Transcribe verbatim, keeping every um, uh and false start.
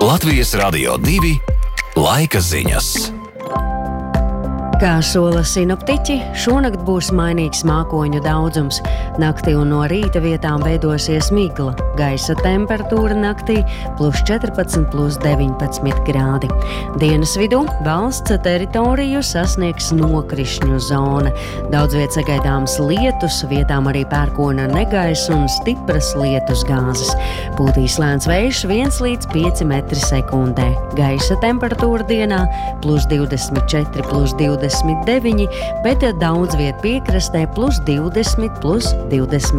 Latvijas Radio divi laika ziņas. Kā sola sinoptiķi, šonakt būs mainīgs mākoņu daudzums. Naktī un no rīta vietām veidosies migla. Gaisa temperatūra naktī plus četrpadsmit, plus deviņpadsmit grādi. Dienas vidū valsts teritoriju sasniegs nokrišņu zona. Daudz viet sagaidāms lietus, vietām arī pērkona negaiss un stipras lietus gāzes. Pūtīs lēns vējš viens līdz pieci metri sekundē. Gaisa temperatūra dienā plus divdesmit četri, plus divdesmit deviņi, bet daudz viet piekrastē plus divdesmit, plus divdesmit.